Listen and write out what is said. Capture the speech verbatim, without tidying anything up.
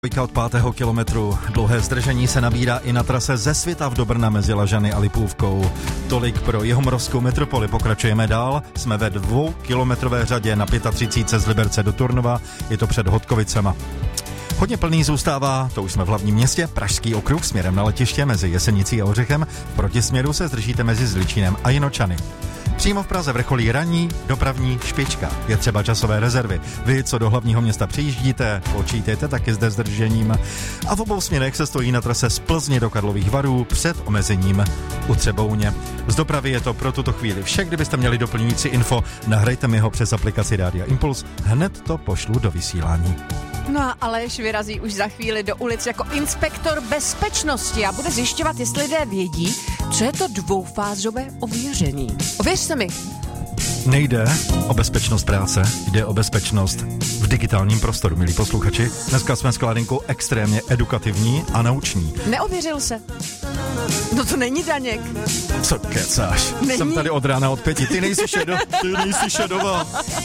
Od pátého kilometru dlouhé zdržení se nabírá i na trase ze Svitav do Brna mezi Lažany a Lipůvkou. Tolik pro jihomoravskou metropoli. Pokračujeme dál. Jsme ve dvoukilometrové řadě na třicet pět z Liberce do Turnova. Je to před Hodkovicema. Hodně plný zůstává, to už jsme v hlavním městě, Pražský okruh směrem na letiště mezi Jesenicí a Ořechem. V protisměru se zdržíte mezi Zličínem a Jinočany. Přímo v Praze vrcholí ranní dopravní špička. Je třeba časové rezervy. Vy, co do hlavního města přijíždíte, počítejte taky zde zdržením. A v obou směrech se stojí na trase z Plzně do Karlových Varů před omezením u Třebouně. Z dopravy je to pro tuto chvíli vše. Kdybyste měli doplňující info, nahrajte mi ho přes aplikaci Rádia Impuls. Hned to pošlu do vysílání. No a Aleš vyrazí už za chvíli do ulic jako inspektor bezpečnosti a bude zjišťovat, jestli lidé vědí, co je to dvoufázové ověření. Ověř se mi. Nejde o bezpečnost práce, jde o bezpečnost v digitálním prostoru, milí posluchači. Dneska jsme s Klárinku extrémně edukativní a nauční. Neověřil se. No to není Daněk. Co kecáš? Není. Jsem tady od rána od pěti. Ty nejsi šedo, ty nejsi šedová.